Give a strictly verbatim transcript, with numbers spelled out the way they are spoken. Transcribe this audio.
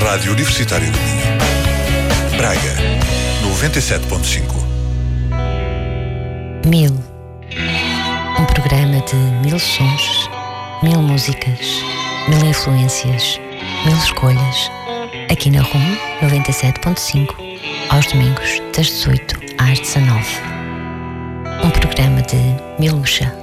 Rádio Universitária do Minho. Braga, noventa e sete ponto cinco. Mil. Um programa de mil sons, mil músicas, mil influências, mil escolhas. Aqui na RUM noventa e sete ponto cinco, aos domingos, das dezoito às dezanove. Um programa de Miluxa.